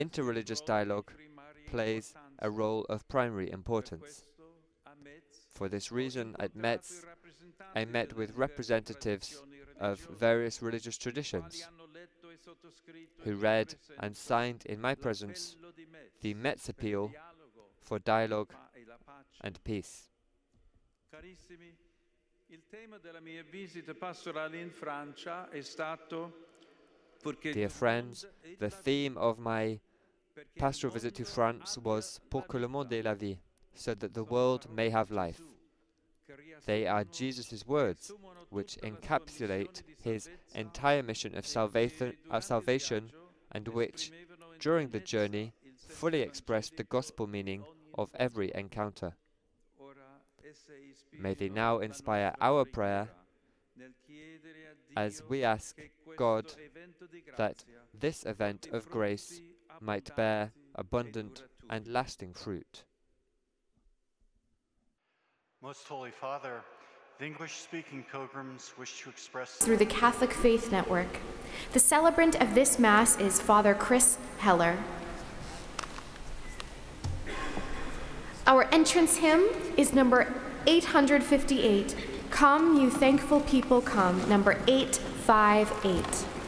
interreligious dialogue plays a role of primary importance. For this reason, at Metz, I met with representatives of various religious traditions who read and signed in my presence the Metz Appeal for Dialogue and Peace. Dear friends, the theme of my pastoral visit to France was Pour que le monde ait la vie, so that the world may have life. They are Jesus' words, which encapsulate his entire mission of salvation and which, during the journey, fully expressed the gospel meaning of every encounter. May they now inspire our prayer as we ask God that this event of grace might bear abundant and lasting fruit. Most Holy Father, the English-speaking pilgrims wish to express through the Catholic Faith Network. The celebrant of this Mass is Father Chris Heller. Our entrance hymn is number 858, Come, You Thankful People Come, number 858.